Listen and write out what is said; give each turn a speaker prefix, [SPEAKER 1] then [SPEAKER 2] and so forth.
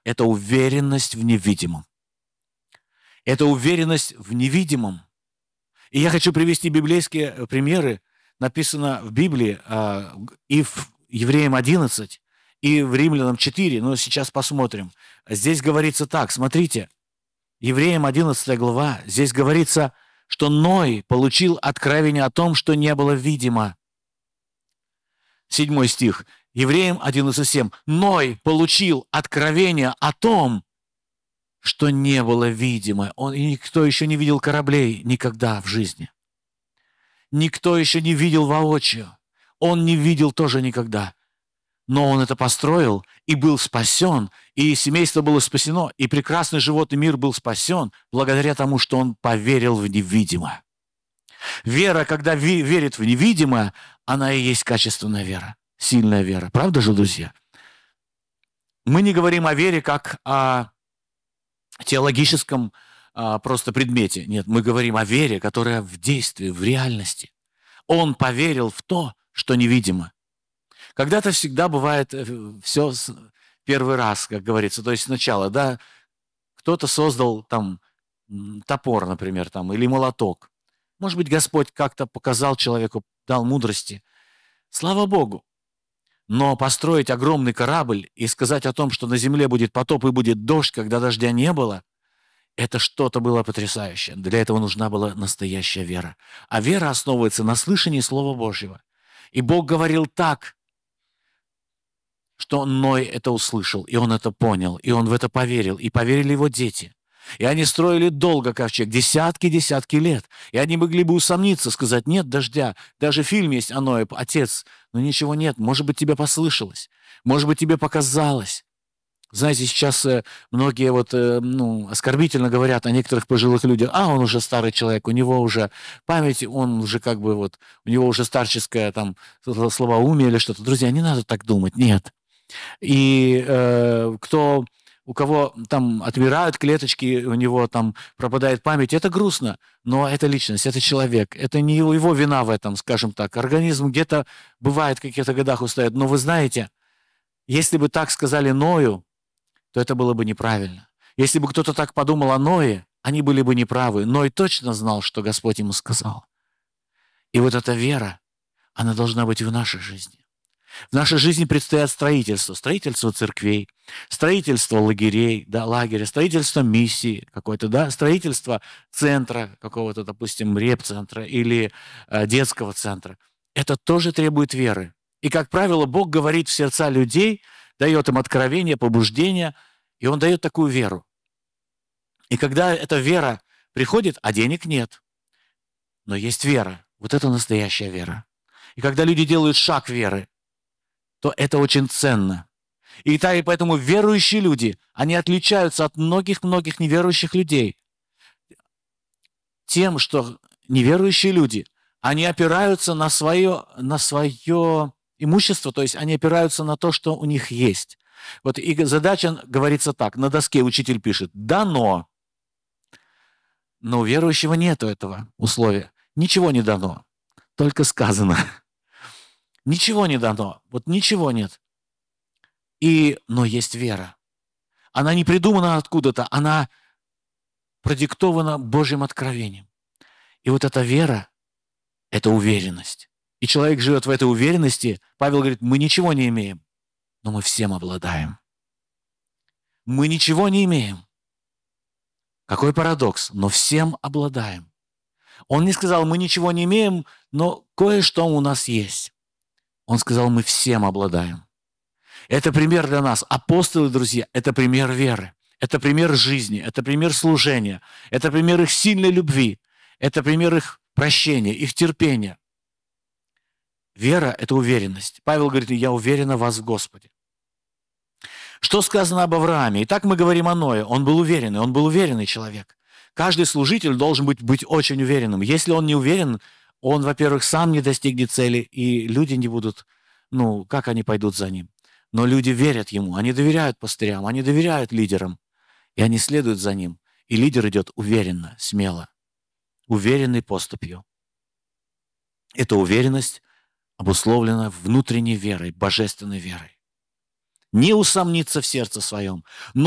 [SPEAKER 1] это уверенность в невидимом. Это уверенность в невидимом. И я хочу привести библейские примеры. Написано в Библии и в Евреям 11, и в Римлянам 4. Но сейчас посмотрим. Здесь говорится так, смотрите. Евреям 11 глава. Здесь говорится, что Ной получил откровение о том, что не было видимо. 7 стих. Евреям 11:7. Ной получил откровение о том, что не было видимо. И никто еще не видел кораблей никогда в жизни. Никто еще не видел воочию. Он не видел тоже никогда. Но он это построил и был спасен, и семейство было спасено, и прекрасный животный мир был спасен благодаря тому, что он поверил в невидимое. Вера, когда верит в невидимое, она и есть качественная вера, сильная вера. Правда же, друзья? Мы не говорим о вере как о теологическом просто предмете. Нет, мы говорим о вере, которая в действии, в реальности. Он поверил в то, что невидимо. Когда-то всегда бывает все первый раз, как говорится, то есть сначала, да, кто-то создал там топор, например, там, или молоток. Может быть, Господь как-то показал человеку, дал мудрости. Слава Богу. Но построить огромный корабль и сказать о том, что на земле будет потоп и будет дождь, когда дождя не было, это что-то было потрясающее. Для этого нужна была настоящая вера. А вера основывается на слышании Слова Божьего. И Бог говорил так, что Ной это услышал, и он это понял, и он в это поверил, и поверили его дети. И они строили долго ковчег, десятки лет. И они могли бы усомниться, сказать, нет дождя. Даже фильм есть о Ное, отец, но ничего нет. Может быть, тебе послышалось, может быть, тебе показалось. Знаете, сейчас многие оскорбительно говорят о некоторых пожилых людях, он уже старый человек, у него уже память, он уже у него уже старческое там слабоумие или что-то. Друзья, не надо так думать, нет. И у кого там отмирают клеточки, у него там пропадает память, это грустно, но это личность, это человек, это не его вина в этом, скажем так. Организм где-то бывает в каких-то годах устает, но вы знаете, если бы так сказали Ною, то это было бы неправильно. Если бы кто-то так подумал о Ное, они были бы неправы. Ной точно знал, что Господь ему сказал. И вот эта вера, она должна быть в нашей жизни. В нашей жизни предстоят строительство. Строительство церквей, строительство лагерей, лагеря, строительство миссии какой-то, строительство центра какого-то, допустим, реп-центра или детского центра. Это тоже требует веры. И, как правило, Бог говорит в сердца людей, дает им откровение, побуждение, и Он дает такую веру. И когда эта вера приходит, а денег нет, но есть вера, вот это настоящая вера. И когда люди делают шаг веры, то это очень ценно. И поэтому верующие люди, они отличаются от многих-многих неверующих людей тем, что неверующие люди, они опираются на свое имущество, то есть они опираются на то, что у них есть. Вот и задача говорится так, на доске учитель пишет «дано». Но у верующего нету этого условия. Ничего не дано, только сказано. Ничего не дано, вот ничего нет. Но есть вера. Она не придумана откуда-то, она продиктована Божьим откровением. И вот эта вера – это уверенность. И человек живет в этой уверенности. Павел говорит, мы ничего не имеем, но мы всем обладаем. Мы ничего не имеем. Какой парадокс, но всем обладаем. Он не сказал, мы ничего не имеем, но кое-что у нас есть. Он сказал, мы всем обладаем. Это пример для нас. Апостолы, друзья, это пример веры. Это пример жизни, это пример служения, это пример их сильной любви, это пример их прощения, их терпения. Вера – это уверенность. Павел говорит, я уверен в вас в Господе. Что сказано об Аврааме? Итак, мы говорим о Ное. Он был уверенный человек. Каждый служитель должен быть очень уверенным. Если он не уверен, он, во-первых, сам не достигнет цели, и люди не будут, как они пойдут за ним? Но люди верят ему, они доверяют пастырям, они доверяют лидерам, и они следуют за ним. И лидер идет уверенно, смело, уверенной поступью. Эта уверенность обусловлена внутренней верой, божественной верой. Не усомниться в сердце своем,